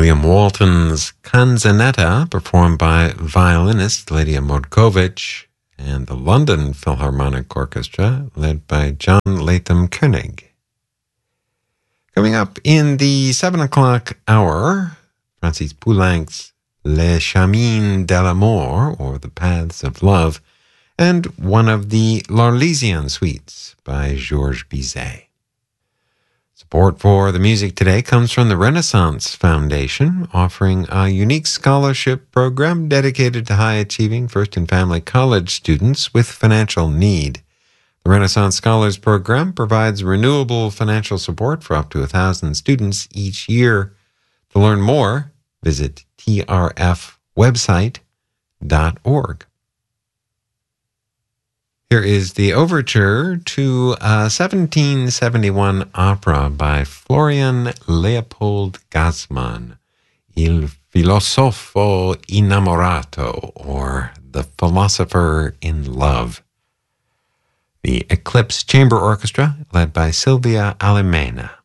William Walton's Canzonetta, performed by violinist Lydia Modkovich, and the London Philharmonic Orchestra, led by John Latham Koenig. Coming up in the 7 o'clock hour, Francis Poulenc's Les Chemins de l'Amour, or The Paths of Love, and one of the L'Arlésienne suites by Georges Bizet. Support for the music today comes from the Renaissance Foundation, offering a unique scholarship program dedicated to high-achieving first and family college students with financial need. The Renaissance Scholars Program provides renewable financial support for up to 1,000 students each year. To learn more, visit trfwebsite.org. Here is the overture to a 1771 opera by Florian Leopold Gassmann, Il filosofo innamorato, or The Philosopher in Love. The Eclipse Chamber Orchestra, led by Silvia Alemena.